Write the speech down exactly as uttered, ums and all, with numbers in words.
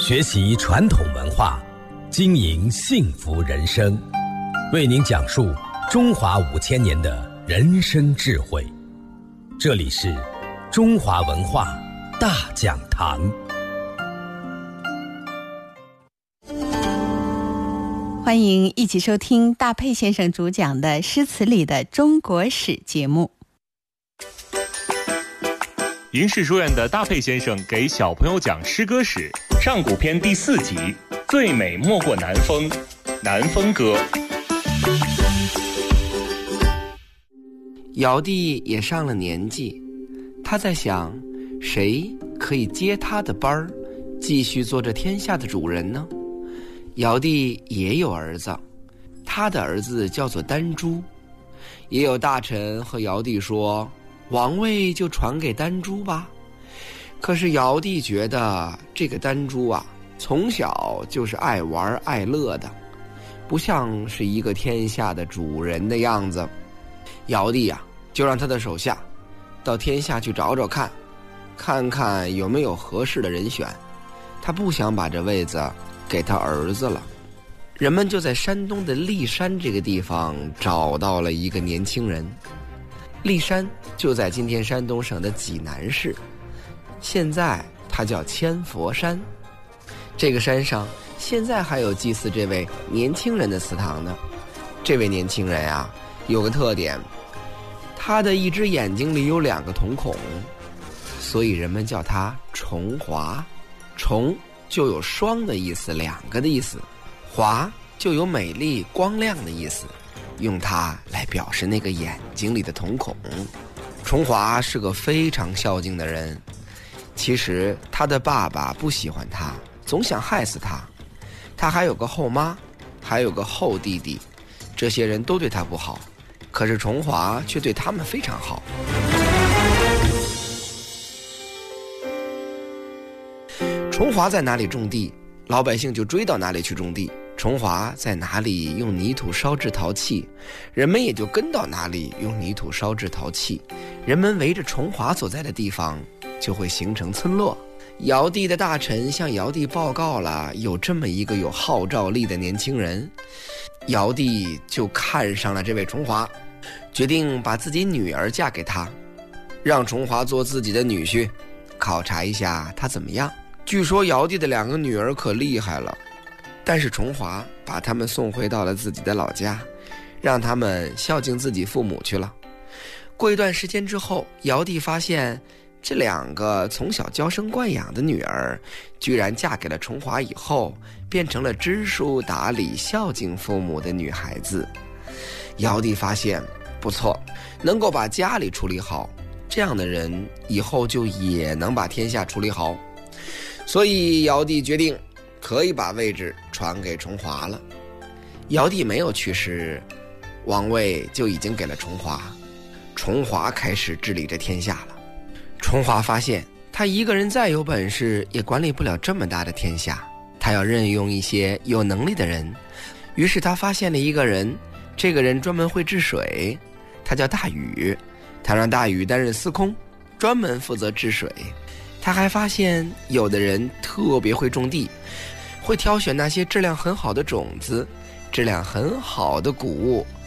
学习传统文化，经营幸福人生，为您讲述中华五千年的人生智慧。这里是中华文化大讲堂。 欢迎一起收听大佩先生主讲的诗词里的中国史节目。 迎世书院的大佩先生给小朋友讲诗歌史，上古篇第四集，最美莫过南风，南风歌。 尧帝也上了年纪，他在想，谁可以接他的班儿，继续做这天下的主人呢？尧帝也有儿子，他的儿子叫做丹朱。也有大臣和尧帝说，王位就传给丹朱吧。可是尧帝觉得这个丹朱啊，从小就是爱玩爱乐的，不像是一个天下的主人的样子。尧帝啊，就让他的手下到天下去找找看，看看有没有合适的人选。他不想把这位子给他儿子了。人们就在山东的骊山这个地方找到了一个年轻人。骊山就在今天山东省的济南市，现在它叫千佛山。这个山上现在还有祭祀这位年轻人的祠堂呢。这位年轻人啊，有个特点，他的一只眼睛里有两个瞳孔，所以人们叫他重华。重就有双的意思，两个的意思；华就有美丽光亮的意思，用它来表示那个眼睛里的瞳孔。重华是个非常孝敬的人，其实他的爸爸不喜欢他，总想害死他。他还有个后妈，还有个后弟弟，这些人都对他不好，可是重华却对他们非常好。重华在哪里种地，老百姓就追到哪里去种地；重华在哪里用泥土烧制陶器，人们也就跟到哪里用泥土烧制陶器。人们围着重华所在的地方，就会形成村落。尧帝的大臣向尧帝报告了有这么一个有号召力的年轻人，尧帝就看上了这位重华，决定把自己女儿嫁给他，让重华做自己的女婿，考察一下他怎么样。据说尧帝的两个女儿可厉害了，但是重华把他们送回到了自己的老家，让他们孝敬自己父母去了。过一段时间之后，尧帝发现这两个从小娇生惯养的女儿，居然嫁给了重华以后，变成了知书达理、孝敬父母的女孩子。尧帝发现不错，能够把家里处理好，这样的人以后就也能把天下处理好。所以尧帝决定可以把位置传给重华了。尧帝没有去世，王位就已经给了重华。重华开始治理这天下了。重华发现他一个人再有本事也管理不了这么大的天下，他要任用一些有能力的人。于是他发现了一个人，这个人专门会治水，他叫大禹。他让大禹担任司空，专门负责治水。他还发现有的人特别会种地，会挑选那些质量很好的种子，质量很好的谷物，